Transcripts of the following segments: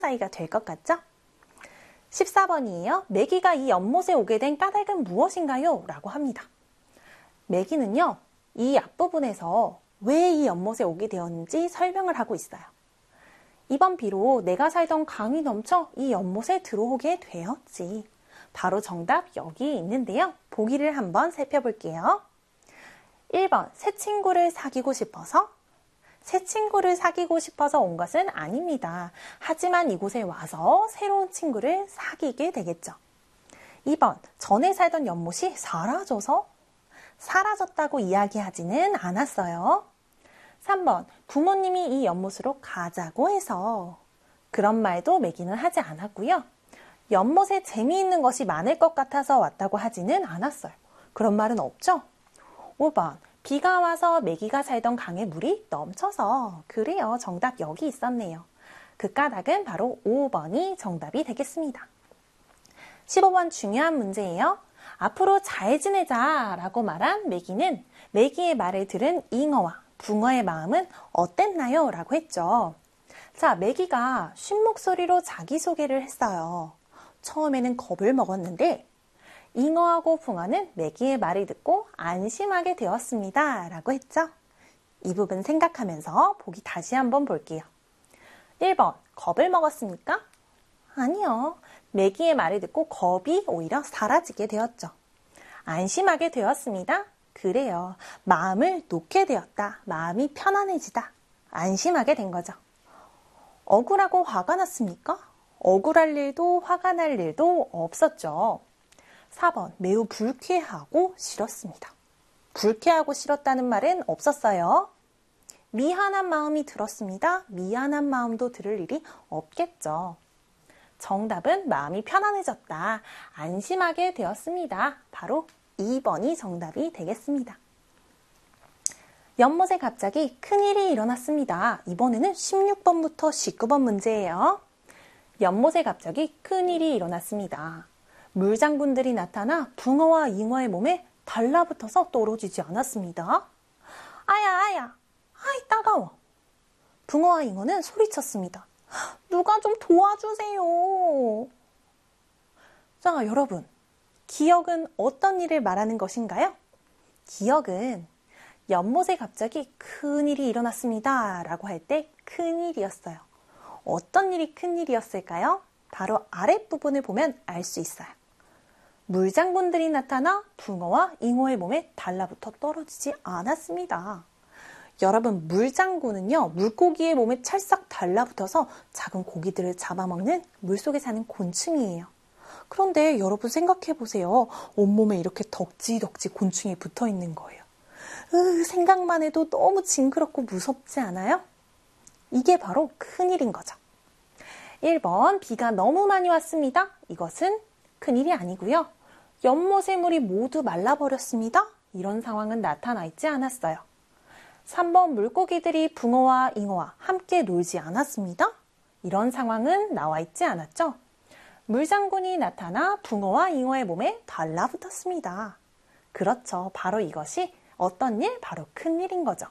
사이가 될 것 같죠? 14번이에요. 메기가 이 연못에 오게 된 까닭은 무엇인가요? 라고 합니다. 메기는요, 이 앞부분에서 왜 이 연못에 오게 되었는지 설명을 하고 있어요. 이번 비로 내가 살던 강이 넘쳐 이 연못에 들어오게 되었지. 바로 정답 여기 있는데요. 보기를 한번 살펴볼게요. 1번, 새 친구를 사귀고 싶어서? 새 친구를 사귀고 싶어서 온 것은 아닙니다. 하지만 이곳에 와서 새로운 친구를 사귀게 되겠죠. 2번, 전에 살던 연못이 사라져서? 사라졌다고 이야기하지는 않았어요. 3번, 부모님이 이 연못으로 가자고 해서. 그런 말도 메기는 하지 않았고요. 연못에 재미있는 것이 많을 것 같아서 왔다고 하지는 않았어요. 그런 말은 없죠. 5번, 비가 와서 메기가 살던 강에 물이 넘쳐서. 그래요, 정답 여기 있었네요. 그 까닭은 바로 5번이 정답이 되겠습니다. 15번 중요한 문제예요. 앞으로 잘 지내자 라고 말한 메기는 메기의 말을 들은 잉어와 붕어의 마음은 어땠나요? 라고 했죠. 자, 메기가 쉰 목소리로 자기소개를 했어요. 처음에는 겁을 먹었는데 잉어하고 붕어는 메기의 말을 듣고 안심하게 되었습니다. 라고 했죠. 이 부분 생각하면서 보기 다시 한번 볼게요. 1번, 겁을 먹었습니까? 아니요. 메기의 말을 듣고 겁이 오히려 사라지게 되었죠. 안심하게 되었습니다. 그래요. 마음을 놓게 되었다. 마음이 편안해지다. 안심하게 된 거죠. 억울하고 화가 났습니까? 억울할 일도 화가 날 일도 없었죠. 4번, 매우 불쾌하고 싫었습니다. 불쾌하고 싫었다는 말은 없었어요. 미안한 마음이 들었습니다. 미안한 마음도 들을 일이 없겠죠. 정답은 마음이 편안해졌다. 안심하게 되었습니다. 바로 2번이 정답이 되겠습니다. 연못에 갑자기 큰일이 일어났습니다. 이번에는 16번부터 19번 문제예요. 연못에 갑자기 큰일이 일어났습니다. 물장군들이 나타나 붕어와 잉어의 몸에 달라붙어서 떨어지지 않았습니다. 아야, 아이 따가워. 붕어와 잉어는 소리쳤습니다. 누가 좀 도와주세요. 자, 여러분, 기억은 어떤 일을 말하는 것인가요? 기억은 연못에 갑자기 큰일이 일어났습니다 라고 할 때 큰일이었어요. 어떤 일이 큰일이었을까요? 바로 아랫부분을 보면 알 수 있어요. 물장군들이 나타나 붕어와 잉어의 몸에 달라붙어 떨어지지 않았습니다. 여러분, 물장군은요, 물고기의 몸에 찰싹 달라붙어서 작은 고기들을 잡아먹는 물속에 사는 곤충이에요. 그런데 여러분 생각해 보세요. 온몸에 이렇게 덕지덕지 곤충이 붙어 있는 거예요. 생각만 해도 너무 징그럽고 무섭지 않아요? 이게 바로 큰일인 거죠. 1번, 비가 너무 많이 왔습니다. 이것은 큰일이 아니고요. 연못의 물이 모두 말라버렸습니다. 이런 상황은 나타나 있지 않았어요. 3번, 물고기들이 붕어와 잉어와 함께 놀지 않았습니다. 이런 상황은 나와 있지 않았죠. 물장군이 나타나 붕어와 잉어의 몸에 달라붙었습니다. 그렇죠. 바로 이것이 어떤 일? 바로 큰일인 거죠.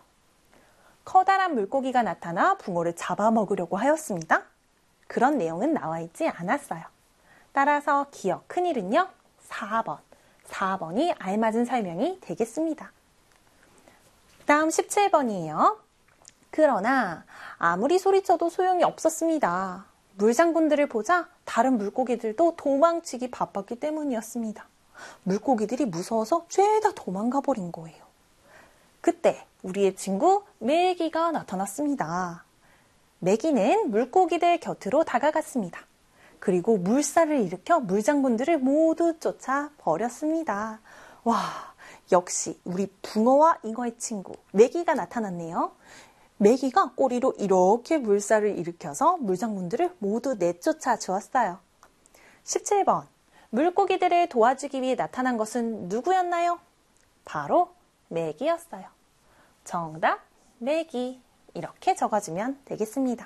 커다란 물고기가 나타나 붕어를 잡아먹으려고 하였습니다. 그런 내용은 나와 있지 않았어요. 따라서 기억 큰일은요, 4번. 4번이 알맞은 설명이 되겠습니다. 다음 17번이에요. 그러나 아무리 소리쳐도 소용이 없었습니다. 물장군들을 보자 다른 물고기들도 도망치기 바빴기 때문이었습니다. 물고기들이 무서워서 죄다 도망가 버린 거예요. 그때 우리의 친구 메기가 나타났습니다. 메기는 물고기들 곁으로 다가갔습니다. 그리고 물살을 일으켜 물장군들을 모두 쫓아 버렸습니다. 와, 역시 우리 붕어와 잉어의 친구 메기가 나타났네요. 메기가 꼬리로 이렇게 물살을 일으켜서 물장군들을 모두 내쫓아 주었어요. 17번, 물고기들을 도와주기 위해 나타난 것은 누구였나요? 바로 메기였어요. 정답, 메기. 이렇게 적어주면 되겠습니다.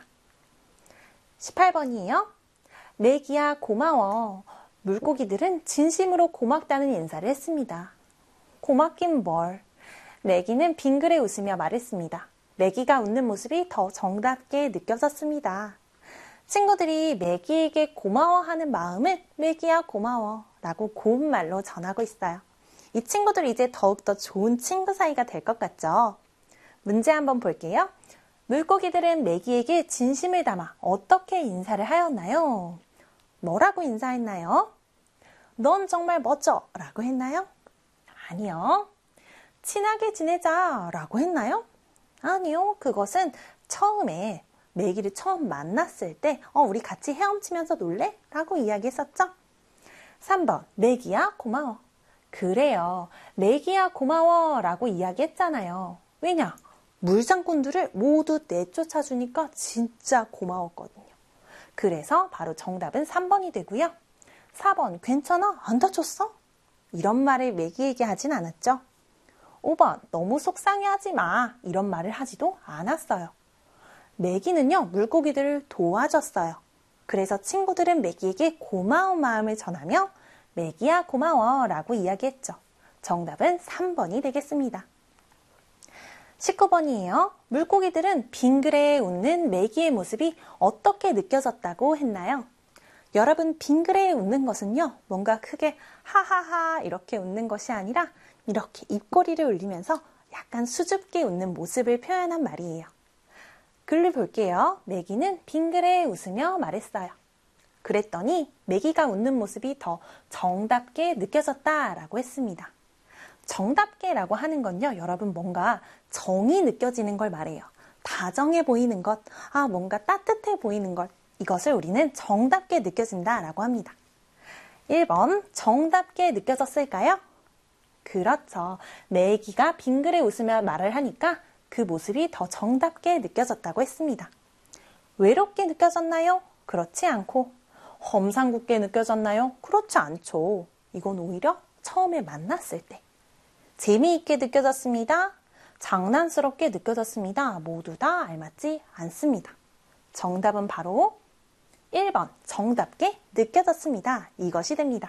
18번이에요. 메기야 고마워. 물고기들은 진심으로 고맙다는 인사를 했습니다. 고맙긴 뭘. 메기는 빙그레 웃으며 말했습니다. 메기가 웃는 모습이 더 정답게 느껴졌습니다. 친구들이 매기에게 고마워하는 마음을 매기야 고마워 라고 고운 말로 전하고 있어요. 이 친구들 이제 더욱더 좋은 친구 사이가 될 것 같죠? 문제 한번 볼게요. 물고기들은 매기에게 진심을 담아 어떻게 인사를 하였나요? 뭐라고 인사했나요? 넌 정말 멋져 라고 했나요? 아니요. 친하게 지내자 라고 했나요? 아니요. 그것은 처음에 매기를 처음 만났을 때 우리 같이 헤엄치면서 놀래? 라고 이야기했었죠. 3번 매기야 고마워. 그래요. 매기야 고마워 라고 이야기했잖아요. 왜냐? 물장군들을 모두 내쫓아주니까 진짜 고마웠거든요. 그래서 바로 정답은 3번이 되고요. 4번 괜찮아? 안 다쳤어? 이런 말을 매기에게 하진 않았죠. 5번 너무 속상해하지 마. 이런 말을 하지도 않았어요. 매기는요 물고기들을 도와줬어요. 그래서 친구들은 매기에게 고마운 마음을 전하며 매기야 고마워 라고 이야기했죠. 정답은 3번이 되겠습니다. 19번이에요. 물고기들은 빙그레 웃는 매기의 모습이 어떻게 느껴졌다고 했나요? 여러분 빙그레 웃는 것은요 뭔가 크게 하하하 이렇게 웃는 것이 아니라 이렇게 입꼬리를 올리면서 약간 수줍게 웃는 모습을 표현한 말이에요. 글을 볼게요. 매기는 빙그레 웃으며 말했어요. 그랬더니 매기가 웃는 모습이 더 정답게 느껴졌다라고 했습니다. 정답게라고 하는 건요. 여러분 뭔가 정이 느껴지는 걸 말해요. 다정해 보이는 것, 뭔가 따뜻해 보이는 것, 이것을 우리는 정답게 느껴진다라고 합니다. 1번, 정답게 느껴졌을까요? 그렇죠. 매기가 빙그레 웃으며 말을 하니까 그 모습이 더 정답게 느껴졌다고 했습니다. 외롭게 느껴졌나요? 그렇지 않고. 험상궂게 느껴졌나요? 그렇지 않죠. 이건 오히려 처음에 만났을 때. 재미있게 느껴졌습니다. 장난스럽게 느껴졌습니다. 모두 다 알맞지 않습니다. 정답은 바로 1번 정답게 느껴졌습니다. 이것이 됩니다.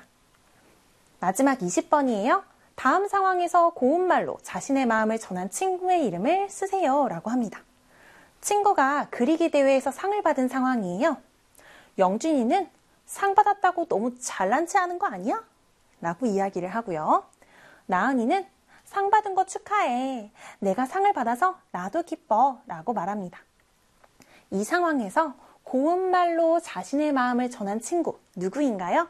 마지막 20번이에요. 다음 상황에서 고운말로 자신의 마음을 전한 친구의 이름을 쓰세요 라고 합니다. 친구가 그리기 대회에서 상을 받은 상황이에요. 영준이는 상 받았다고 너무 잘난 체 하는 거 아니야? 라고 이야기를 하고요. 나은이는 상 받은 거 축하해. 내가 상을 받아서 나도 기뻐 라고 말합니다. 이 상황에서 고운말로 자신의 마음을 전한 친구 누구인가요?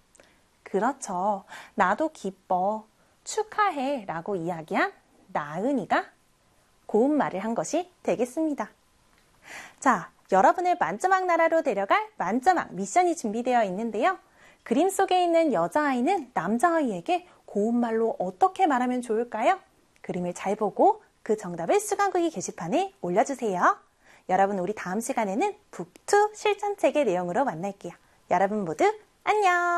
그렇죠. 나도 기뻐, 축하해 라고 이야기한 나은이가 고운말을 한 것이 되겠습니다. 자, 여러분을 만점왕 나라로 데려갈 만점왕 미션이 준비되어 있는데요. 그림 속에 있는 여자아이는 남자아이에게 고운말로 어떻게 말하면 좋을까요? 그림을 잘 보고 그 정답을 수강구기 게시판에 올려주세요. 여러분 우리 다음 시간에는 북2 실전책의 내용으로 만날게요. 여러분 모두 안녕!